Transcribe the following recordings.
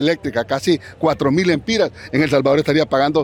eléctrica, casi 4.000 lempiras, en El Salvador estaría pagando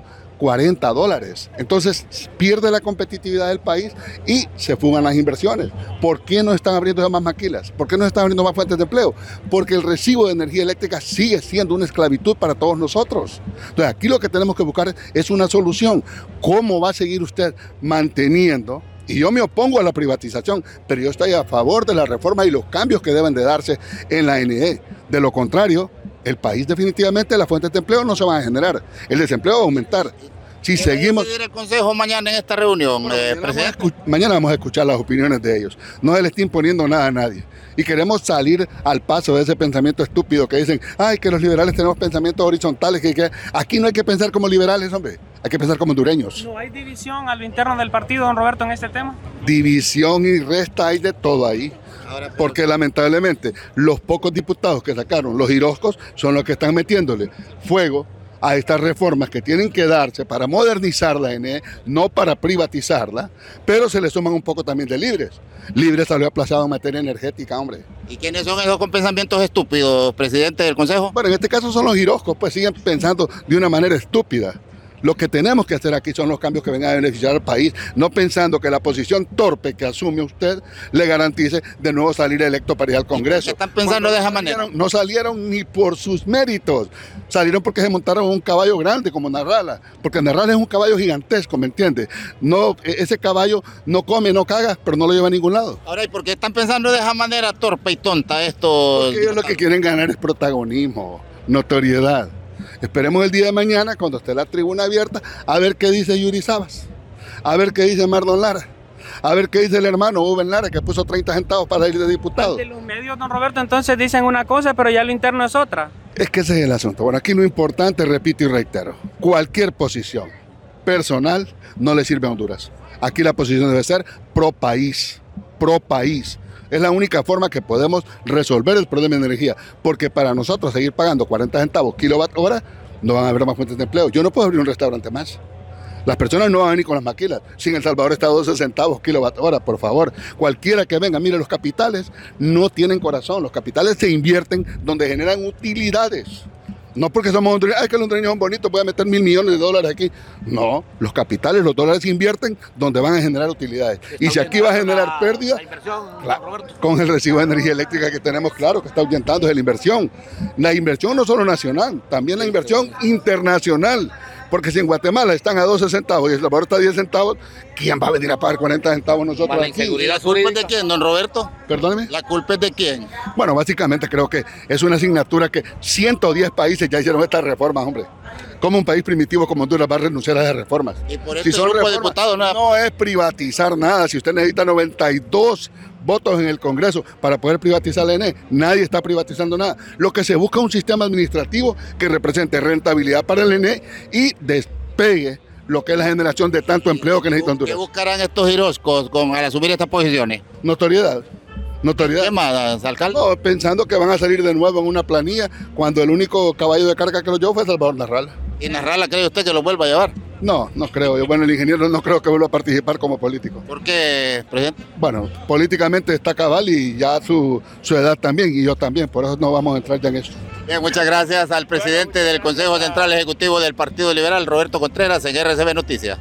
$40. Entonces pierde la competitividad del país y se fugan las inversiones. ¿Por qué no están abriendo más maquilas? ¿Por qué no están abriendo más fuentes de empleo? Porque el recibo de energía eléctrica sigue siendo una esclavitud para todos nosotros. Entonces aquí lo que tenemos que buscar es una solución. ¿Cómo va a seguir usted manteniendo? Y yo me opongo a la privatización, pero yo estoy a favor de la reforma y los cambios que deben de darse en la NE. De lo contrario, el país definitivamente, las fuentes de empleo no se van a generar, el desempleo va a aumentar. Si seguimos... ¿Qué va a decidir el Consejo mañana en esta reunión, presidente? Mañana vamos a escuchar las opiniones de ellos. No se le está imponiendo nada a nadie. Y queremos salir al paso de ese pensamiento estúpido que dicen, ay, que los liberales tenemos pensamientos horizontales, que aquí no hay que pensar como liberales, hombre, hay que pensar como hondureños. ¿No hay división a lo interno del partido, don Roberto, en este tema? División y resta hay de todo ahí. Porque lamentablemente los pocos diputados que sacaron los jiroscos son los que están metiéndole fuego a estas reformas que tienen que darse para modernizar la NE, no para privatizarla, pero se le suman un poco también de Libres. Libres salió aplazado en materia energética, hombre. ¿Y quiénes son esos con pensamientos estúpidos, presidente del Consejo? Bueno, en este caso son los jiroscos, pues siguen pensando de una manera estúpida. Lo que tenemos que hacer aquí son los cambios que vengan a beneficiar al país, no pensando que la posición torpe que asume usted le garantice de nuevo salir electo para ir al Congreso. ¿Qué están pensando de esa manera? No salieron ni por sus méritos, salieron porque se montaron un caballo grande como Narrala, porque Narrala es un caballo gigantesco, ¿me entiendes? No, ese caballo no come, no caga, pero no lo lleva a ningún lado. Ahora, ¿y por qué están pensando de esa manera torpe y tonta estos? Porque ellos lo que quieren ganar es protagonismo, notoriedad. Esperemos el día de mañana, cuando esté la tribuna abierta, a ver qué dice Yuri Sabas, a ver qué dice Mardon Lara, a ver qué dice el hermano Uben Lara, que puso 30 centavos para ir de diputado. De los medios, don Roberto, entonces dicen una cosa, pero ya lo interno es otra. Es que ese es el asunto. Bueno, aquí lo importante, repito y reitero, cualquier posición personal no le sirve a Honduras. Aquí la posición debe ser pro país, pro país. Es la única forma que podemos resolver el problema de energía, porque para nosotros seguir pagando 40 centavos kilowatt hora, no van a haber más fuentes de empleo. Yo no puedo abrir un restaurante más. Las personas no van a venir con las maquilas. Si en El Salvador está a 12 centavos kilowatt hora, por favor, cualquiera que venga, mire, los capitales no tienen corazón. Los capitales se invierten donde generan utilidades. No porque somos hondureños, ay, que los hondureños son bonitos, voy a meter $1.000 millones aquí. No, los capitales, los dólares se invierten donde van a generar utilidades. Y si aquí va a generar pérdida, claro, con el recibo de energía eléctrica que tenemos, claro, que está ahuyentando es la inversión. La inversión no solo nacional, también la inversión internacional. Porque si en Guatemala están a 12 centavos y El Salvador está a 10 centavos, ¿quién va a venir a pagar 40 centavos nosotros aquí? ¿La culpa es de quién, don Roberto? Perdóneme. ¿La culpa es de quién? Bueno, básicamente creo que es una asignatura que 110 países ya hicieron estas reformas, hombre. ¿Cómo un país primitivo como Honduras va a renunciar a esas reformas? Y por si este son grupo de reformas, diputados no es privatizar nada. Si usted necesita 92 votos en el Congreso para poder privatizar la ENE, nadie está privatizando nada. Lo que se busca es un sistema administrativo que represente rentabilidad para el ENE y despegue lo que es la generación de tanto empleo que necesita Honduras. ¿Qué buscarán estos jiroscos al asumir estas posiciones? Notoriedad. ¿Qué más, alcalde? No, pensando que van a salir de nuevo en una planilla cuando el único caballo de carga que lo llevó fue Salvador Narrala. ¿Y Narrala cree usted que lo vuelva a llevar? No, no creo. Bueno, el ingeniero no creo que vuelva a participar como político. ¿Por qué, presidente? Bueno, políticamente está cabal y ya su edad también, y yo también, por eso no vamos a entrar ya en eso. Bien, muchas gracias al presidente del Consejo Central Ejecutivo del Partido Liberal, Roberto Contreras, en RCB Noticias.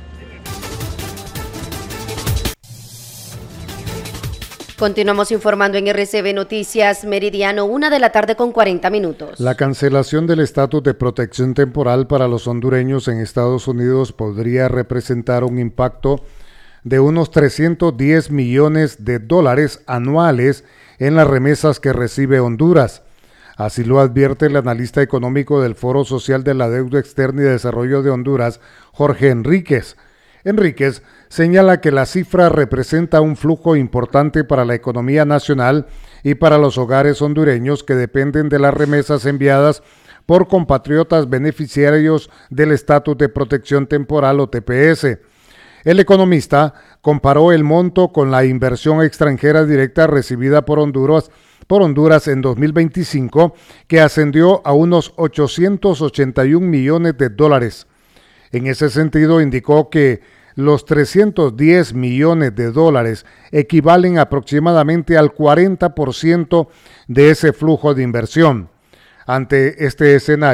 Continuamos informando en RCB Noticias Meridiano, 1:40 p.m. La cancelación del estatus de protección temporal para los hondureños en Estados Unidos podría representar un impacto de unos $310 millones anuales en las remesas que recibe Honduras. Así lo advierte el analista económico del Foro Social de la Deuda Externa y Desarrollo de Honduras, Jorge Enríquez. Enríquez señala que la cifra representa un flujo importante para la economía nacional y para los hogares hondureños que dependen de las remesas enviadas por compatriotas beneficiarios del estatus de protección temporal o TPS. El economista comparó el monto con la inversión extranjera directa recibida por Honduras en 2025, que ascendió a unos $881 millones. En ese sentido, indicó que los $310 millones equivalen aproximadamente al 40% de ese flujo de inversión. Ante este escenario,